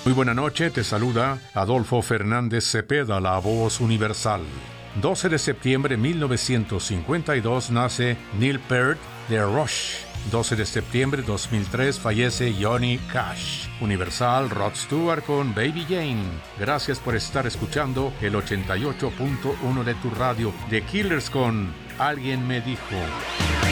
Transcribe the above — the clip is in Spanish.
Muy buena noche, te saluda Adolfo Fernández Cepeda, la voz universal. 12 de septiembre de 1952 nace Neil Peart de Rush. 12 de septiembre de 2003 fallece Johnny Cash. Universal, Rod Stewart con Baby Jane. Gracias por estar escuchando el 88.1 de tu radio. The Killers con Alguien me dijo.